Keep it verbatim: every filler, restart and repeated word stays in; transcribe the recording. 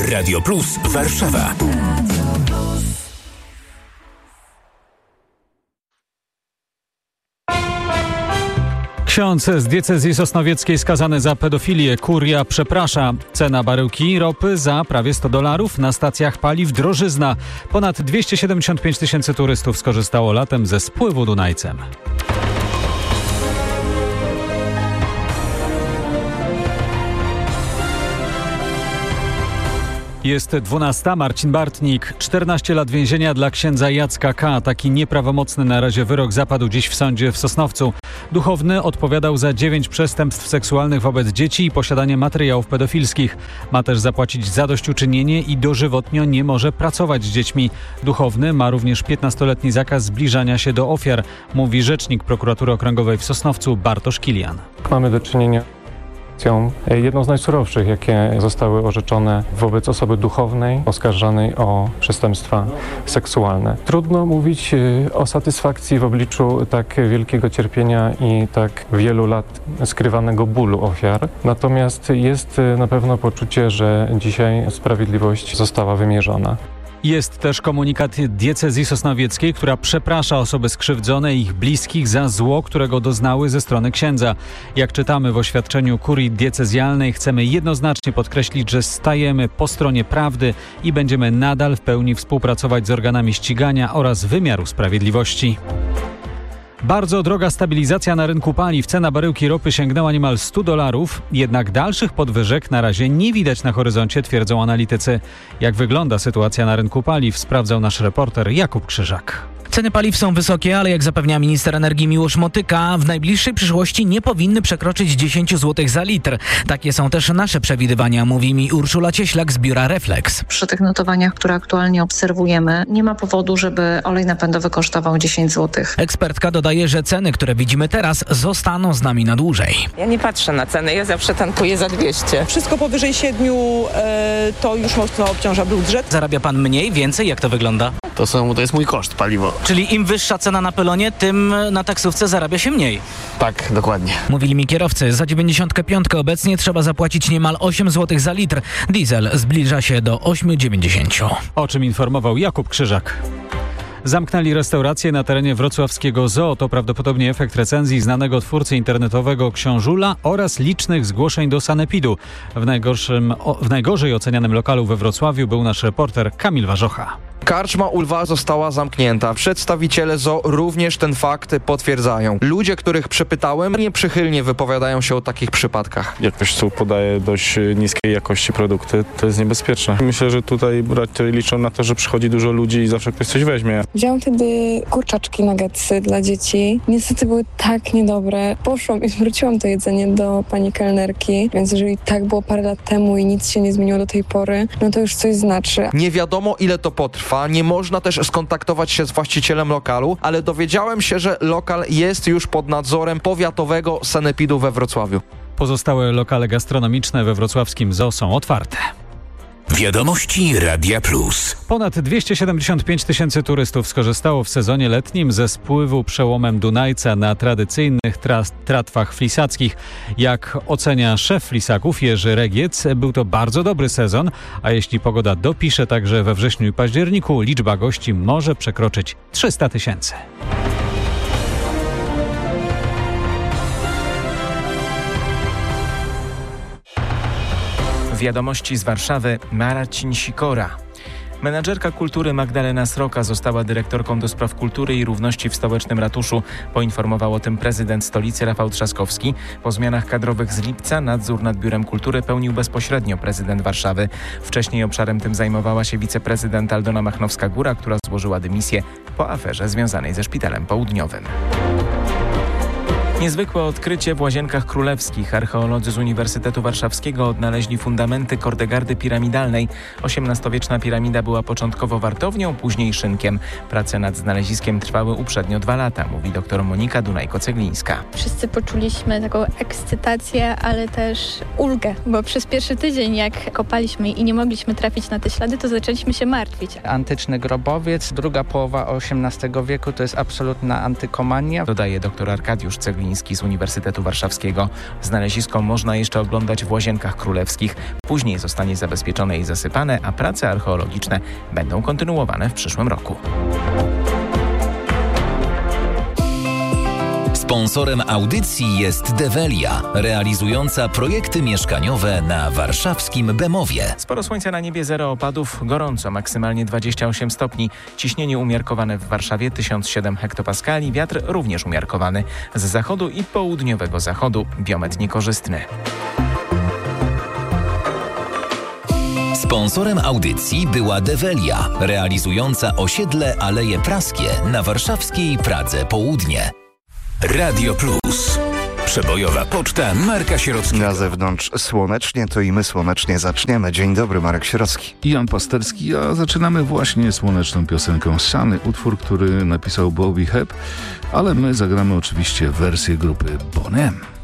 Radio Plus Warszawa. Ksiądz z diecezji sosnowieckiej skazany za pedofilię. Kuria przeprasza. Cena baryłki ropy za prawie sto dolarów. Na stacjach paliw drożyzna. Ponad dwieście siedemdziesiąt pięć tysięcy turystów skorzystało latem ze spływu Dunajcem. Jest dwunasta. Marcin Bartnik. czternaście lat więzienia dla księdza Jacka K. Taki nieprawomocny na razie wyrok zapadł dziś w sądzie w Sosnowcu. Duchowny odpowiadał za dziewięć przestępstw seksualnych wobec dzieci i posiadanie materiałów pedofilskich. Ma też zapłacić zadośćuczynienie i dożywotnio nie może pracować z dziećmi. Duchowny ma również piętnastoletni zakaz zbliżania się do ofiar, mówi rzecznik prokuratury okręgowej w Sosnowcu Bartosz Kilian. Mamy do czynienia jedną z najsurowszych, jakie zostały orzeczone wobec osoby duchownej oskarżanej o przestępstwa seksualne. Trudno mówić o satysfakcji w obliczu tak wielkiego cierpienia i tak wielu lat skrywanego bólu ofiar. Natomiast jest na pewno poczucie, że dzisiaj sprawiedliwość została wymierzona. Jest też komunikat diecezji sosnowieckiej, która przeprasza osoby skrzywdzone i ich bliskich za zło, którego doznały ze strony księdza. Jak czytamy w oświadczeniu kurii diecezjalnej, chcemy jednoznacznie podkreślić, że stajemy po stronie prawdy i będziemy nadal w pełni współpracować z organami ścigania oraz wymiaru sprawiedliwości. Bardzo droga stabilizacja na rynku paliw. Cena baryłki ropy sięgnęła niemal stu dolarów, jednak dalszych podwyżek na razie nie widać na horyzoncie, twierdzą analitycy. Jak wygląda sytuacja na rynku paliw, sprawdzał nasz reporter Jakub Krzyżak. Ceny paliw są wysokie, ale jak zapewnia minister energii Miłosz Motyka, w najbliższej przyszłości nie powinny przekroczyć dziesięć złotych za litr. Takie są też nasze przewidywania, mówi mi Urszula Cieślak z biura Reflex. Przy tych notowaniach, które aktualnie obserwujemy, nie ma powodu, żeby olej napędowy kosztował dziesięć złotych. Ekspertka dodaje, że ceny, które widzimy teraz, zostaną z nami na dłużej. Ja nie patrzę na ceny, ja zawsze tankuję za dwieście. Wszystko powyżej siedmiu e, to już mocno obciąża budżet. Zarabia pan mniej, więcej? Jak to wygląda? To, są, to jest mój koszt, paliwo. Czyli im wyższa cena na pylonie, tym na taksówce zarabia się mniej. Tak, dokładnie. Mówili mi kierowcy, za dziewięćdziesiątkę pięć obecnie trzeba zapłacić niemal osiem złotych za litr. Diesel zbliża się do osiem dziewięćdziesiąt. O czym informował Jakub Krzyżak. Zamknęli restaurację na terenie wrocławskiego zoo. To prawdopodobnie efekt recenzji znanego twórcy internetowego Książula oraz licznych zgłoszeń do sanepidu. W, najgorszym, w najgorzej ocenianym lokalu we Wrocławiu był nasz reporter Kamil Warzocha. Karczma u Lwa została zamknięta. Przedstawiciele zoo również ten fakt potwierdzają. Ludzie, których przepytałem, nieprzychylnie wypowiadają się o takich przypadkach. Jakoś zoo podaje dość niskiej jakości produkty. To jest niebezpieczne. Myślę, że tutaj raczej liczą na to, że przychodzi dużo ludzi i zawsze ktoś coś weźmie. Wziąłam wtedy kurczaczki nuggetsy dla dzieci. Niestety były tak niedobre. Poszłam i zwróciłam to jedzenie do pani kelnerki, więc jeżeli tak było parę lat temu i nic się nie zmieniło do tej pory, no to już coś znaczy. Nie wiadomo, ile to potrwa. Nie można też skontaktować się z właścicielem lokalu, ale dowiedziałem się, że lokal jest już pod nadzorem powiatowego sanepidu we Wrocławiu. Pozostałe lokale gastronomiczne we wrocławskim zoo są otwarte. Wiadomości Radia Plus. Ponad dwieście siedemdziesiąt pięć tysięcy turystów skorzystało w sezonie letnim ze spływu przełomem Dunajca na tradycyjnych tra- tratwach flisackich. Jak ocenia szef flisaków Jerzy Regiec, był to bardzo dobry sezon, a jeśli pogoda dopisze także we wrześniu i październiku, liczba gości może przekroczyć trzysta tysięcy. Wiadomości z Warszawy, Marcin Sikora. Menadżerka kultury Magdalena Sroka została dyrektorką do spraw kultury i równości w stołecznym ratuszu. Poinformował o tym prezydent stolicy Rafał Trzaskowski. Po zmianach kadrowych z lipca nadzór nad Biurem Kultury pełnił bezpośrednio prezydent Warszawy. Wcześniej obszarem tym zajmowała się wiceprezydent Aldona Machnowska-Góra, która złożyła dymisję po aferze związanej ze Szpitalem Południowym. Niezwykłe odkrycie w Łazienkach Królewskich. Archeolodzy z Uniwersytetu Warszawskiego odnaleźli fundamenty kordegardy piramidalnej. osiemnastowieczna piramida była początkowo wartownią, później szynkiem. Prace nad znaleziskiem trwały uprzednio dwa lata, mówi dr Monika Dunajko-Ceglińska. Wszyscy poczuliśmy taką ekscytację, ale też ulgę, bo przez pierwszy tydzień jak kopaliśmy i nie mogliśmy trafić na te ślady, to zaczęliśmy się martwić. Antyczny grobowiec, druga połowa osiemnastego wieku to jest absolutna antykomania, dodaje dr Arkadiusz Cegliński. Kamiński z Uniwersytetu Warszawskiego. Znalezisko można jeszcze oglądać w Łazienkach Królewskich. Później zostanie zabezpieczone i zasypane, a prace archeologiczne będą kontynuowane w przyszłym roku. Sponsorem audycji jest Develia, realizująca projekty mieszkaniowe na warszawskim Bemowie. Sporo słońca na niebie, zero opadów, gorąco, maksymalnie dwadzieścia osiem stopni. Ciśnienie umiarkowane w Warszawie tysiąc siedem hektopaskali, wiatr również umiarkowany z zachodu i południowego zachodu, biometr niekorzystny. Sponsorem audycji była Develia, realizująca osiedle Aleje Praskie na warszawskiej Pradze Południe. Radio Plus. Przebojowa poczta Marka Sierockiego. Na zewnątrz słonecznie, to i my słonecznie zaczniemy. Dzień dobry, Marek Sierocki. I Jan Pasterski, a zaczynamy właśnie słoneczną piosenką Sunny, utwór, który napisał Bobby Hebb, ale my zagramy oczywiście wersję grupy Boney M.